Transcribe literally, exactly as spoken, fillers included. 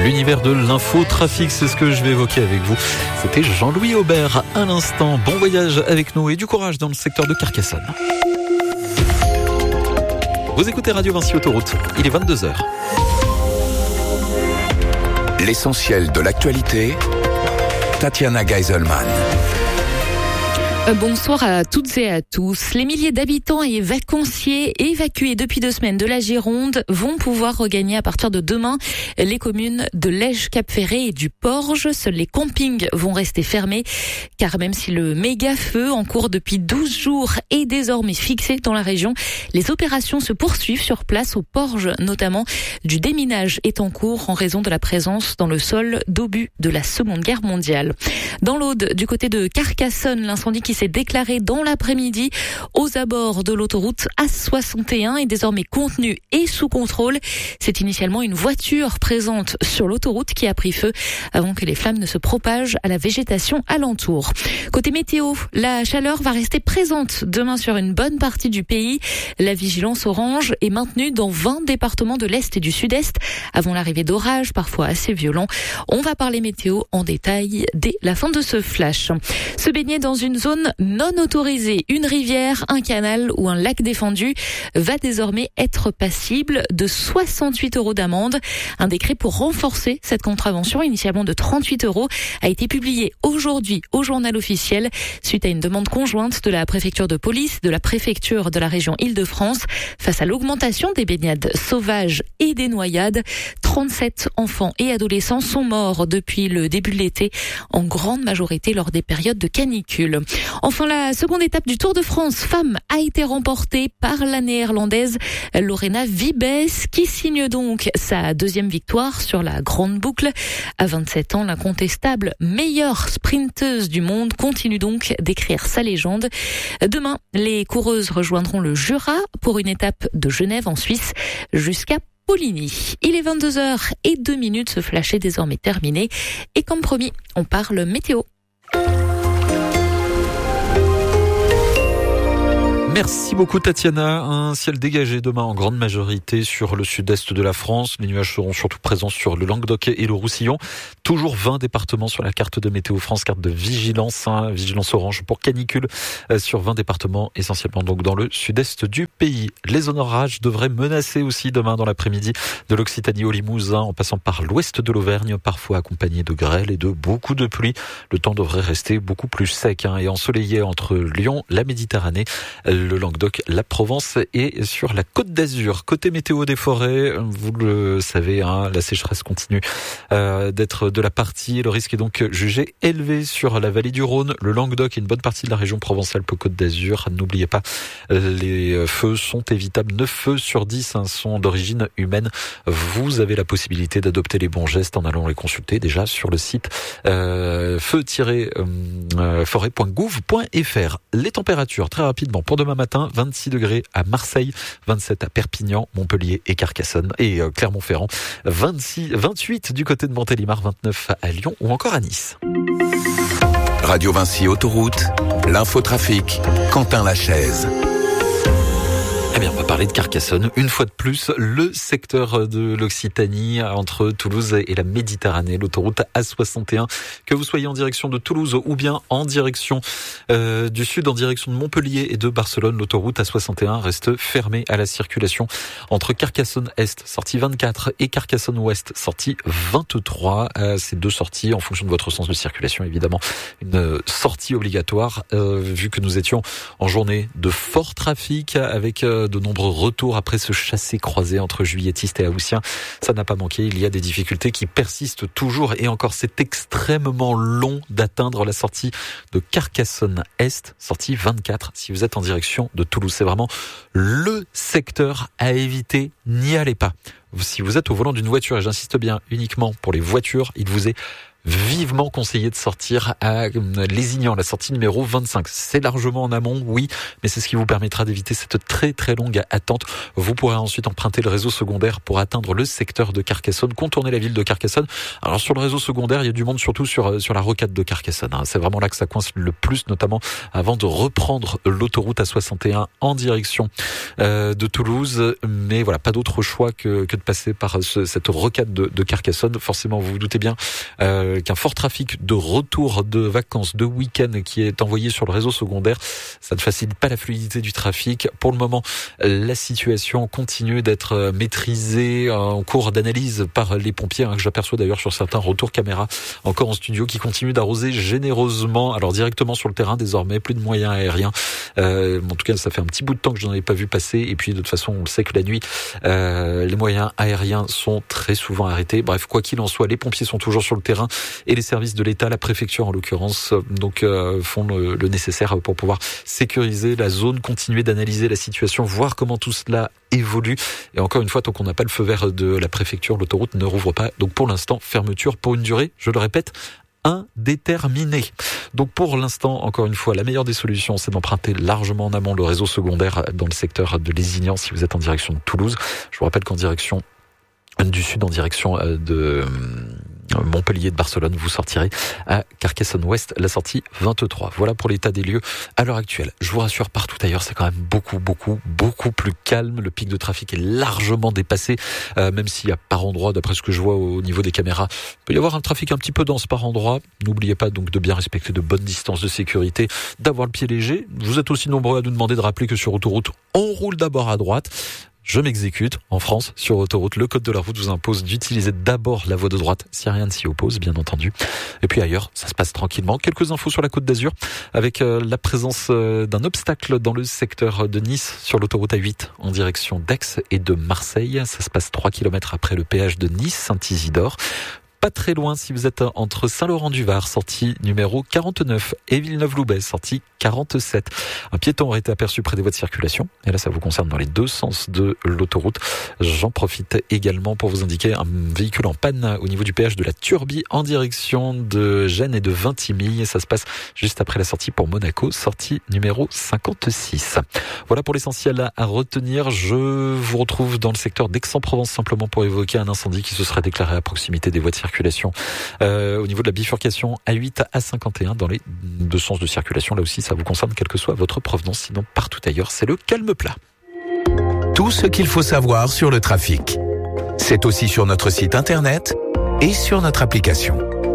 L'univers de l'infotrafic, c'est ce que je vais évoquer avec vous. C'était Jean-Louis Aubert à l'instant. Bon voyage avec nous et du courage dans le secteur de Carcassonne. Vous écoutez Radio Vinci Autoroute, il est vingt-deux heures. L'essentiel de l'actualité, Tatiana Geiselman. Bonsoir à toutes et à tous. Les milliers d'habitants et vacanciers évacués depuis deux semaines de la Gironde vont pouvoir regagner à partir de demain les communes de Lège, Cap-Ferré et du Porge. Seuls les campings vont rester fermés car même si le méga feu en cours depuis douze jours est désormais fixé dans la région, les opérations se poursuivent sur place au Porge notamment. Du déminage est en cours en raison de la présence dans le sol d'obus de la Seconde Guerre mondiale. Dans l'Aude, du côté de Carcassonne, l'incendie qui s'est déclaré dans l'après-midi aux abords de l'autoroute A soixante et un est désormais contenu et sous contrôle. C'est initialement une voiture présente sur l'autoroute qui a pris feu avant que les flammes ne se propagent à la végétation alentour. Côté météo, la chaleur va rester présente demain sur une bonne partie du pays. La vigilance orange est maintenue dans vingt départements de l'Est et du Sud-Est avant l'arrivée d'orages parfois assez violents. On va parler météo en détail dès la fin de ce flash. Se baigner dans une zone non autorisée, une rivière, un canal ou un lac défendu va désormais être passible de soixante-huit euros d'amende. Un décret pour renforcer cette contravention, initialement de trente-huit euros, a été publié aujourd'hui au journal officiel suite à une demande conjointe de la préfecture de police, de la préfecture de la région Île-de-France face à l'augmentation des baignades sauvages et des noyades. trente-sept enfants et adolescents sont morts depuis le début de l'été, en grande majorité lors des périodes de canicule. Enfin, la seconde étape du Tour de France femme a été remportée par la néerlandaise Lorena Wiebes qui signe donc sa deuxième victoire sur la grande boucle. À vingt-sept ans, l'incontestable meilleure sprinteuse du monde continue donc d'écrire sa légende. Demain, les coureuses rejoindront le Jura pour une étape de Genève en Suisse jusqu'à Poligny. Il est vingt-deux heures et deux minutes, ce flash est désormais terminé. Et comme promis, on parle météo. Merci beaucoup Tatiana. Un ciel dégagé demain en grande majorité sur le sud-est de la France. Les nuages seront surtout présents sur le Languedoc et le Roussillon. Toujours vingt départements sur la carte de Météo France, carte de vigilance, hein, vigilance orange pour canicule euh, sur vingt départements, essentiellement donc dans le sud-est du pays. Les orages devraient menacer aussi demain dans l'après-midi de l'Occitanie au Limousin en passant par l'ouest de l'Auvergne, parfois accompagné de grêle et de beaucoup de pluie. Le temps devrait rester beaucoup plus sec hein, et ensoleillé entre Lyon, la Méditerranée, le Languedoc, la Provence et sur la Côte d'Azur. Côté météo des forêts, vous le savez, hein, la sécheresse continue euh, d'être de la partie. Le risque est donc jugé élevé sur la vallée du Rhône, le Languedoc et une bonne partie de la région Provence-Alpes-Côte d'Azur. N'oubliez pas, les feux sont évitables. neuf feux sur dix hein, sont d'origine humaine. Vous avez la possibilité d'adopter les bons gestes en allant les consulter déjà sur le site euh, feu tiret forêt point gouv point f r. Les températures, très rapidement, pour demain matin, vingt-six degrés à Marseille, vingt-sept à Perpignan, Montpellier et Carcassonne et euh, Clermont-Ferrand, vingt-six, vingt-huit du côté de Montélimar, vingt-neuf à Lyon ou encore à Nice. Radio Vinci Autoroute, l'infotrafic, Quentin Lachaise. Eh bien, on va parler de Carcassonne. Une fois de plus, le secteur de l'Occitanie entre Toulouse et la Méditerranée, l'autoroute A soixante et un. Que vous soyez en direction de Toulouse ou bien en direction euh, du sud, en direction de Montpellier et de Barcelone, l'autoroute A soixante et un reste fermée à la circulation entre Carcassonne-Est, sortie vingt-quatre, et Carcassonne-Ouest, sortie vingt-trois. Euh, ces deux sorties, en fonction de votre sens de circulation, évidemment, une sortie obligatoire, euh, vu que nous étions en journée de fort trafic avec euh, de nombreux retours après ce chassé-croisé entre juilletistes et haussiens. Ça n'a pas manqué, il y a des difficultés qui persistent toujours et encore c'est extrêmement long d'atteindre la sortie de Carcassonne-Est, sortie vingt-quatre, si vous êtes en direction de Toulouse. C'est vraiment le secteur à éviter, n'y allez pas. Si vous êtes au volant d'une voiture, et j'insiste bien uniquement pour les voitures, il vous est vivement conseillé de sortir à Lézignan, la sortie numéro vingt-cinq. C'est largement en amont, oui, mais c'est ce qui vous permettra d'éviter cette très très longue attente. Vous pourrez ensuite emprunter le réseau secondaire pour atteindre le secteur de Carcassonne, contourner la ville de Carcassonne. Alors sur le réseau secondaire, il y a du monde surtout sur sur la rocade de Carcassonne. Hein. C'est vraiment là que ça coince le plus, notamment avant de reprendre l'autoroute A soixante et un en direction euh, de Toulouse. Mais voilà, pas d'autre choix que, que de passer par ce, cette rocade de, de Carcassonne. Forcément, vous vous doutez bien euh, qu'un fort trafic de retour de vacances, de week-end qui est envoyé sur le réseau secondaire, ça ne facilite pas la fluidité du trafic. Pour le moment, la situation continue d'être maîtrisée en cours d'analyse par les pompiers, hein, que j'aperçois d'ailleurs sur certains retours caméra encore en studio, qui continuent d'arroser généreusement, alors directement sur le terrain désormais, plus de moyens aériens. Euh, en tout cas, ça fait un petit bout de temps que je n'en ai pas vu passer. Et puis de toute façon, on le sait que la nuit, euh, les moyens aériens sont très souvent arrêtés. Bref, quoi qu'il en soit, les pompiers sont toujours sur le terrain et les services de l'État, la préfecture en l'occurrence, donc euh, font le, le nécessaire pour pouvoir sécuriser la zone, continuer d'analyser la situation, voir comment tout cela évolue. Et encore une fois, tant qu'on n'a pas le feu vert de la préfecture, l'autoroute ne rouvre pas. Donc pour l'instant, fermeture pour une durée, je le répète, indéterminée. Donc pour l'instant, encore une fois, la meilleure des solutions, c'est d'emprunter largement en amont le réseau secondaire dans le secteur de Lézignan si vous êtes en direction de Toulouse. Je vous rappelle qu'en direction du sud, en direction de Montpellier, de Barcelone, vous sortirez à Carcassonne-Ouest, la sortie vingt-trois. Voilà pour l'état des lieux à l'heure actuelle. Je vous rassure, partout ailleurs, c'est quand même beaucoup, beaucoup, beaucoup plus calme. Le pic de trafic est largement dépassé, euh, même s'il y a par endroit, d'après ce que je vois au niveau des caméras, il peut y avoir un trafic un petit peu dense par endroit. N'oubliez pas donc de bien respecter de bonnes distances de sécurité, d'avoir le pied léger. Vous êtes aussi nombreux à nous demander de rappeler que sur autoroute, on roule d'abord à droite. Je m'exécute. En France, sur autoroute, le code de la route vous impose d'utiliser d'abord la voie de droite, si rien ne s'y oppose, bien entendu. Et puis ailleurs, ça se passe tranquillement. Quelques infos sur la Côte d'Azur, avec euh, la présence euh, d'un obstacle dans le secteur de Nice, sur l'autoroute A huit, en direction d'Aix et de Marseille. Ça se passe trois kilomètres après le péage de Nice-Saint-Isidore. Pas très loin si vous êtes entre Saint-Laurent-du-Var, sortie numéro quarante-neuf, et Villeneuve-Loubet, sortie quarante-sept. Un piéton aurait été aperçu près des voies de circulation. Et là, ça vous concerne dans les deux sens de l'autoroute. J'en profite également pour vous indiquer un véhicule en panne au niveau du péage de la Turbie en direction de Gênes et de Vintimille. Ça se passe juste après la sortie pour Monaco, sortie numéro cinquante-six. Voilà pour l'essentiel à retenir. Je vous retrouve dans le secteur d'Aix-en-Provence simplement pour évoquer un incendie qui se serait déclaré à proximité des voies de circulation. Euh, au niveau de la bifurcation A huit à cinquante et un dans les deux sens de circulation. Là aussi, ça vous concerne quelle que soit votre provenance. Sinon, partout ailleurs, c'est le calme plat. Tout ce qu'il faut savoir sur le trafic. C'est aussi sur notre site internet et sur notre application.